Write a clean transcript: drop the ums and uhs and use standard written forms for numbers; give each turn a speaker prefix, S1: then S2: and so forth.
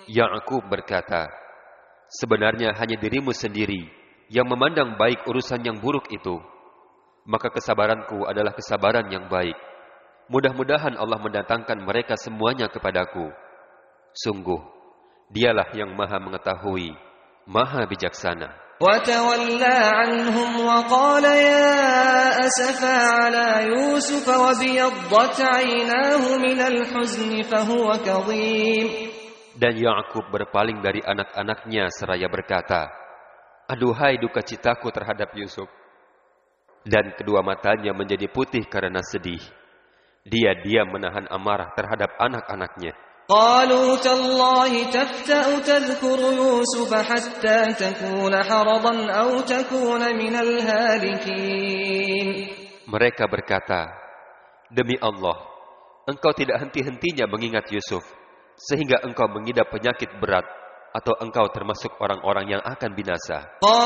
S1: Ya'qub berkata, sebenarnya hanya dirimu sendiri yang memandang baik urusan yang buruk itu. Maka kesabaranku adalah kesabaran yang baik. Mudah-mudahan Allah mendatangkan mereka semuanya kepadaku. Sungguh, dialah yang maha mengetahui, maha bijaksana.
S2: وتولى عنهم وقال يا أسفا على يوسف وابيضت عيناه من الحزن فهو كظيم.
S1: Dan Ya'qub berpaling dari anak-anaknya seraya berkata, aduhai duka citaku terhadap Yusuf. Dan kedua matanya menjadi putih karena sedih. Dia diam menahan amarah terhadap anak-anaknya.
S2: قالوا تالله تفتأ تذكر يوسف حتى تكون حرضا أو تكون من الهالكين.
S1: Mereka berkata, demi Allah, engkau tidak henti-hentinya mengingat Yusuf, sehingga engkau mengidap penyakit berat, atau engkau termasuk orang-orang yang akan binasa.